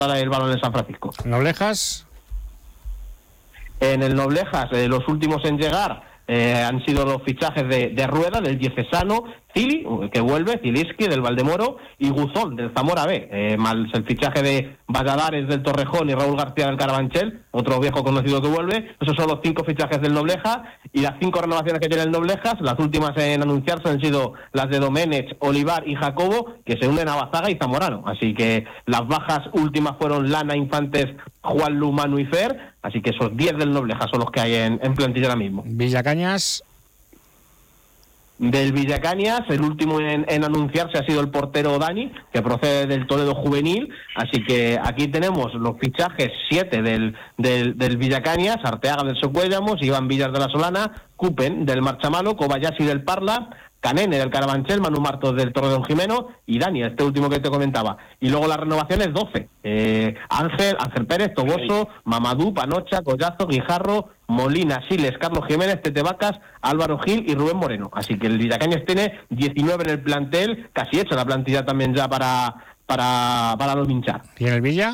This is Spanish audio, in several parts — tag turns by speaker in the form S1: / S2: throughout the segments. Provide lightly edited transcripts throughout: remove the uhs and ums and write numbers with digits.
S1: el balón en San Francisco.
S2: ¿Noblejas?
S1: En el Noblejas, los últimos en llegar han sido los fichajes de Rueda, del Diocesano, Cili, que vuelve, Ziliski del Valdemoro, y Guzón del Zamora B, más el fichaje de Valladares del Torrejón y Raúl García del Carabanchel, otro viejo conocido que vuelve. Esos son los 5 fichajes del Nobleja, y las 5 renovaciones que tiene el Noblejas, las últimas en anunciarse han sido las de Domenech, Olivar y Jacobo, que se unen a Bazaga y Zamorano. Así que las bajas últimas fueron Lana, Infantes, Juan Lumano y Fer, así que esos 10 del Nobleja son los que hay en plantilla ahora mismo.
S2: Villacañas.
S1: Del Villacañas, el último en anunciarse ha sido el portero Dani, que procede del Toledo Juvenil, así que aquí tenemos los fichajes 7 del Villacañas: Arteaga del Socuéllamos, Iván Villar de la Solana, Cupen del Marchamalo, Kobayashi del Parla, Canene del Carabanchel, Manu Martos del Torredón Jimeno y Dani, este último que te comentaba. Y luego las renovaciones 12. Ángel Pérez, Toboso, Mamadou, Panocha, Collazo, Guijarro, Molina, Siles, Carlos Jiménez, Tete Vacas, Álvaro Gil y Rubén Moreno. Así que el Villacañas tiene 19 en el plantel, casi hecha la plantilla también ya para los hinchar.
S2: ¿Y en el Villa?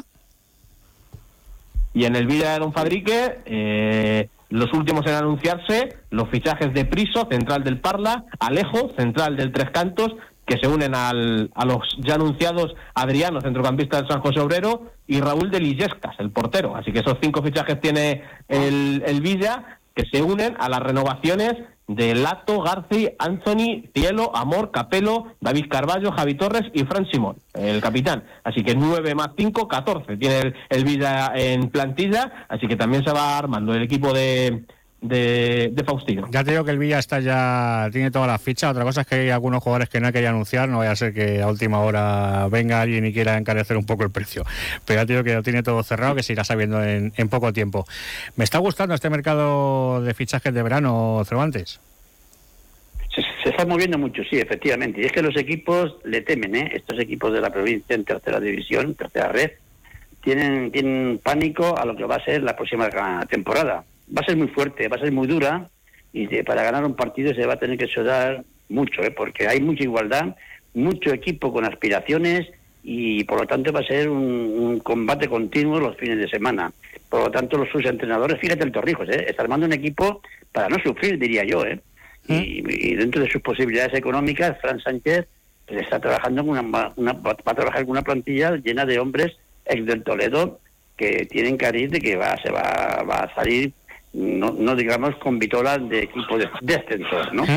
S1: Y en el Villa de Don Fadrique, los últimos en anunciarse, los fichajes de Priso, central del Parla, Alejo, central del Tres Cantos, que se unen a los ya anunciados Adriano, centrocampista del San José Obrero, y Raúl de Lillescas, el portero. Así que esos 5 fichajes tiene el Villa, que se unen a las renovaciones de Lato, Garci, Anthony, Cielo, Amor, Capelo, David Carballo, Javi Torres y Fran Simón, el capitán. Así que 9 más 5, 14 tiene el Villa en plantilla, así que también se va armando el equipo de Faustino.
S2: Ya te digo que el Villa tiene todas las fichas. Otra cosa es que hay algunos jugadores que no quería anunciar, no vaya a ser que a última hora venga alguien y quiera encarecer un poco el precio, pero ya te digo que lo tiene todo cerrado, que se irá sabiendo en poco tiempo. Me está gustando este mercado de fichajes de verano, Cervantes.
S3: Se está moviendo mucho, sí, efectivamente, y es que los equipos le temen, estos equipos de la provincia en tercera división, tercera red, tienen pánico a lo que va a ser la próxima temporada. Va a ser muy fuerte, va a ser muy dura, y para ganar un partido se va a tener que sudar mucho, porque hay mucha igualdad, mucho equipo con aspiraciones, y por lo tanto va a ser un combate continuo los fines de semana. Por lo tanto, sus entrenadores, fíjate el Torrijos, está armando un equipo para no sufrir, diría yo, y dentro de sus posibilidades económicas, Fran Sánchez pues está trabajando va a trabajar con una plantilla llena de hombres ex del Toledo que tienen cariz de que va a salir, no digamos con vitolas de equipo de descensos, ¿no?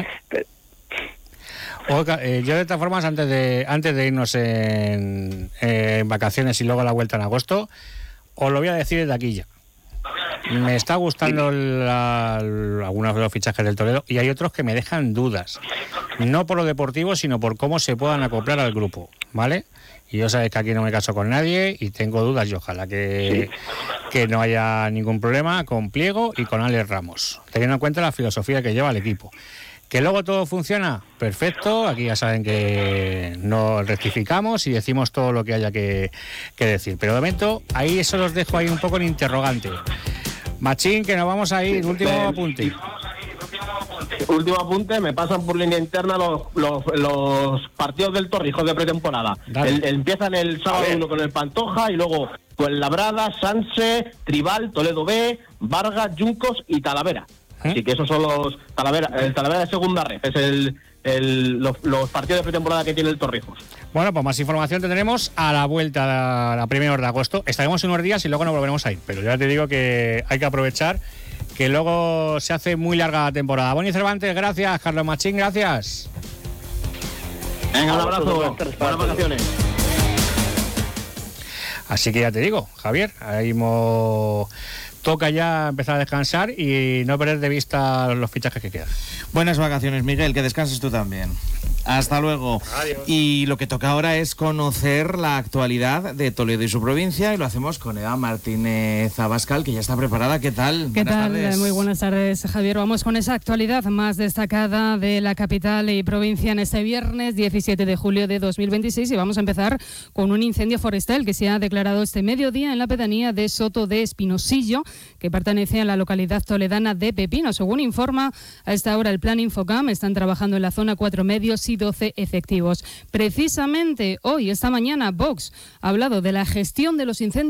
S2: Yo de todas formas, antes de irnos en vacaciones y luego la vuelta en agosto, os lo voy a decir desde aquí ya. Me está gustando algunos de los fichajes del Toledo, y hay otros que me dejan dudas, no por lo deportivo, sino por cómo se puedan acoplar al grupo, ¿vale? Y yo sabéis que aquí no me caso con nadie y tengo dudas, y ojalá que no haya ningún problema con Pliego y con Alex Ramos, teniendo en cuenta la filosofía que lleva el equipo. ¿Que luego todo funciona? Perfecto, aquí ya saben que no rectificamos y decimos todo lo que haya que decir. Pero de momento, ahí eso los dejo ahí un poco en interrogante. Machín, que nos vamos a ir, último apunte.
S1: Último apunte, me pasan por línea interna los partidos del Torrijos de pretemporada. Empiezan el sábado 1 con el Pantoja, y luego Fuenlabrada, Sanse, Tribal, Toledo B, Vargas, Yuncos y Talavera. Así que esos son los el Talavera de segunda red, es los partidos de pretemporada que tiene el Torrijos.
S2: Bueno, pues más información tendremos a la vuelta a primeros de agosto. Estaremos unos días y luego nos volveremos a ir, pero ya te digo que hay que aprovechar, que luego se hace muy larga la temporada. Boni Cervantes, gracias. Carlos Machín, gracias.
S1: Venga, un abrazo, buenas vacaciones.
S2: Así que ya te digo, Javier, ahí toca ya empezar a descansar y no perder de vista los fichajes que quedan.
S4: Buenas vacaciones, Miguel, que descanses tú también. Hasta luego.
S2: Adiós.
S4: Y lo que toca ahora es conocer la actualidad de Toledo y su provincia, y lo hacemos con Eva Martínez Abascal, que ya está preparada. ¿Qué tal?
S5: ¿Qué
S4: buenas
S5: tal?
S4: Tardes.
S5: Muy buenas tardes, Javier. Vamos con esa actualidad más destacada de la capital y provincia en este viernes 17 de julio de 2026, y vamos a empezar con un incendio forestal que se ha declarado este mediodía en la pedanía de Soto de Espinosillo, que pertenece a la localidad toledana de Pepino. Según informa a esta hora el Plan Infocam, están trabajando en la zona 4 medios y 12 efectivos. Precisamente hoy, esta mañana, Vox ha hablado de la gestión de los incendios